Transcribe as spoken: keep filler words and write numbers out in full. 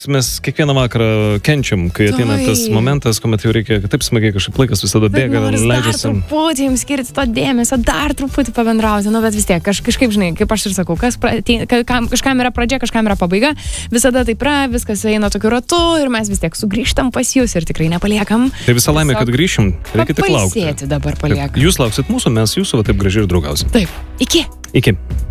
Mes kiekvieną vakarą kenčiam, kai ateina tas momentas, kuomet jau reikia, taip smagiai kažkaip laikas visada bėga, leidžiasi. Dar truputį jums skirti to dėmesio, dar truputį pabendrauti, nu bet vis tiek, kaž, kažkaip, žinai, kaip aš ir sakau, kas pra, kam, kažkam yra pradžia, kažkam yra pabaiga, visada taip yra, viskas eina tokiu ratu ir mes vis tiek sugrįžtam pas jūs ir tikrai nepaliekam. Tai visą laimę, kad grįšim, reikia tik laukti. Pailsėti dabar paliekam. Jūs lauksit mūsų, mes jūsų, va taip gražiai ir draugausim. Taip, iki. Iki.